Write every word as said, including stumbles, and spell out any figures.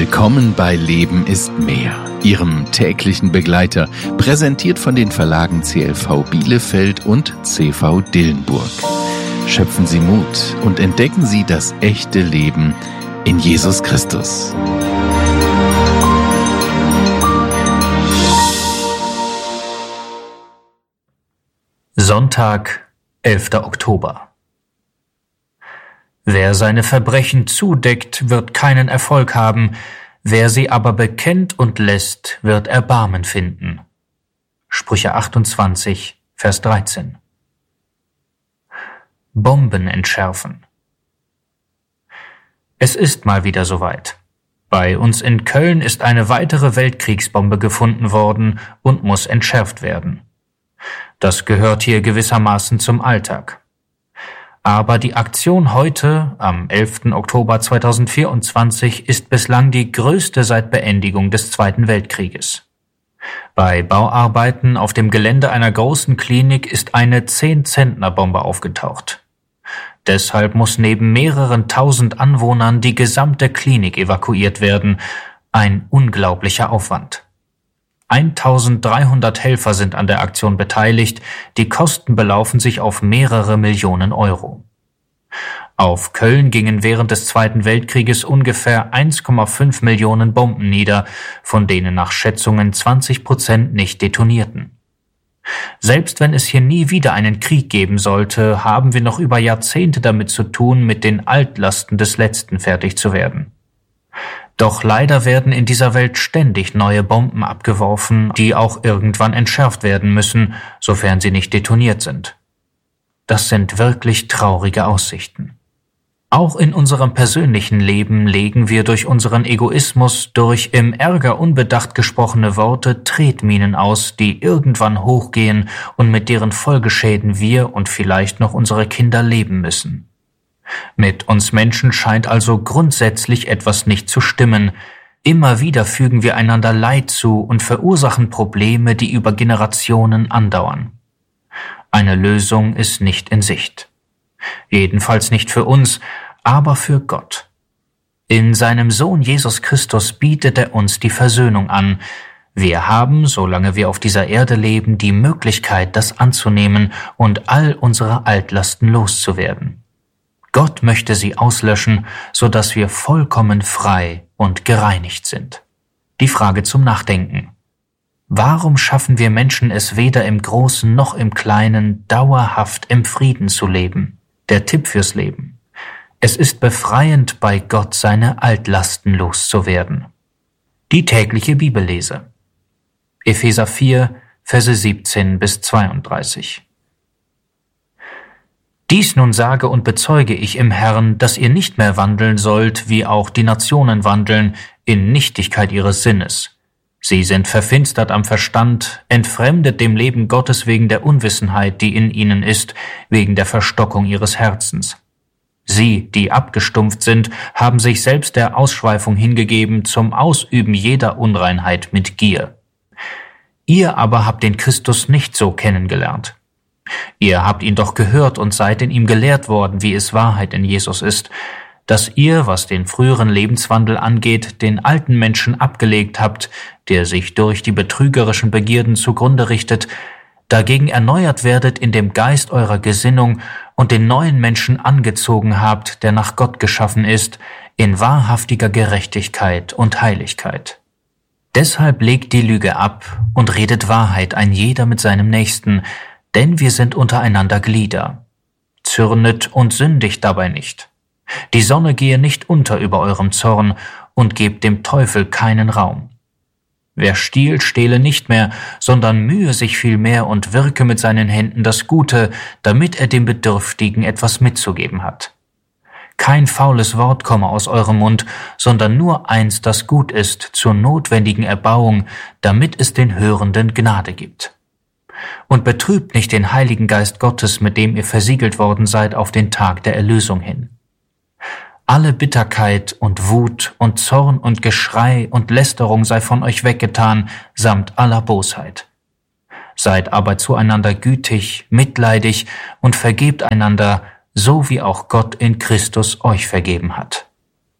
Willkommen bei Leben ist mehr, Ihrem täglichen Begleiter, präsentiert von den Verlagen C L V Bielefeld und C V Dillenburg. Schöpfen Sie Mut und entdecken Sie das echte Leben in Jesus Christus. Sonntag, elfter Oktober. Wer seine Verbrechen zudeckt, wird keinen Erfolg haben, wer sie aber bekennt und lässt, wird Erbarmen finden. Sprüche achtundzwanzig, Vers dreizehn. Bomben entschärfen. Es ist mal wieder soweit. Bei uns in Köln ist eine weitere Weltkriegsbombe gefunden worden und muss entschärft werden. Das gehört hier gewissermaßen zum Alltag. Aber die Aktion heute, am elften Oktober zweitausendvierundzwanzig, ist bislang die größte seit Beendigung des Zweiten Weltkrieges. Bei Bauarbeiten auf dem Gelände einer großen Klinik ist eine zehn-Zentner-Bombe aufgetaucht. Deshalb muss neben mehreren tausend Anwohnern die gesamte Klinik evakuiert werden. Ein unglaublicher Aufwand. eintausenddreihundert Helfer sind an der Aktion beteiligt, die Kosten belaufen sich auf mehrere Millionen Euro. Auf Köln gingen während des Zweiten Weltkrieges ungefähr eins Komma fünf Millionen Bomben nieder, von denen nach Schätzungen zwanzig Prozent nicht detonierten. Selbst wenn es hier nie wieder einen Krieg geben sollte, haben wir noch über Jahrzehnte damit zu tun, mit den Altlasten des Letzten fertig zu werden. Doch leider werden in dieser Welt ständig neue Bomben abgeworfen, die auch irgendwann entschärft werden müssen, sofern sie nicht detoniert sind. Das sind wirklich traurige Aussichten. Auch in unserem persönlichen Leben legen wir durch unseren Egoismus, durch im Ärger unbedacht gesprochene Worte Tretminen aus, die irgendwann hochgehen und mit deren Folgeschäden wir und vielleicht noch unsere Kinder leben müssen. Mit uns Menschen scheint also grundsätzlich etwas nicht zu stimmen. Immer wieder fügen wir einander Leid zu und verursachen Probleme, die über Generationen andauern. Eine Lösung ist nicht in Sicht. Jedenfalls nicht für uns, aber für Gott. In seinem Sohn Jesus Christus bietet er uns die Versöhnung an. Wir haben, solange wir auf dieser Erde leben, die Möglichkeit, das anzunehmen und all unsere Altlasten loszuwerden. Gott möchte sie auslöschen, so dass wir vollkommen frei und gereinigt sind. Die Frage zum Nachdenken. Warum schaffen wir Menschen es weder im Großen noch im Kleinen, dauerhaft im Frieden zu leben? Der Tipp fürs Leben. Es ist befreiend, bei Gott seine Altlasten loszuwerden. Die tägliche Bibellese. Epheser vier, Verse siebzehn bis zweiunddreißig. Dies nun sage und bezeuge ich im Herrn, dass ihr nicht mehr wandeln sollt, wie auch die Nationen wandeln, in Nichtigkeit ihres Sinnes. Sie sind verfinstert am Verstand, entfremdet dem Leben Gottes wegen der Unwissenheit, die in ihnen ist, wegen der Verstockung ihres Herzens. Sie, die abgestumpft sind, haben sich selbst der Ausschweifung hingegeben zum Ausüben jeder Unreinheit mit Gier. Ihr aber habt den Christus nicht so kennengelernt. Ihr habt ihn doch gehört und seid in ihm gelehrt worden, wie es Wahrheit in Jesus ist, dass ihr, was den früheren Lebenswandel angeht, den alten Menschen abgelegt habt, der sich durch die betrügerischen Begierden zugrunde richtet, dagegen erneuert werdet in dem Geist eurer Gesinnung und den neuen Menschen angezogen habt, der nach Gott geschaffen ist, in wahrhaftiger Gerechtigkeit und Heiligkeit. Deshalb legt die Lüge ab und redet Wahrheit ein jeder mit seinem Nächsten, denn wir sind untereinander Glieder. Zürnet und sündigt dabei nicht. Die Sonne gehe nicht unter über eurem Zorn und gebt dem Teufel keinen Raum. Wer stiehlt, stehle nicht mehr, sondern mühe sich vielmehr und wirke mit seinen Händen das Gute, damit er dem Bedürftigen etwas mitzugeben hat. Kein faules Wort komme aus eurem Mund, sondern nur eins, das gut ist, zur notwendigen Erbauung, damit es den Hörenden Gnade gibt. Und betrübt nicht den Heiligen Geist Gottes, mit dem ihr versiegelt worden seid auf den Tag der Erlösung hin. Alle Bitterkeit und Wut und Zorn und Geschrei und Lästerung sei von euch weggetan, samt aller Bosheit. Seid aber zueinander gütig, mitleidig und vergebt einander, so wie auch Gott in Christus euch vergeben hat.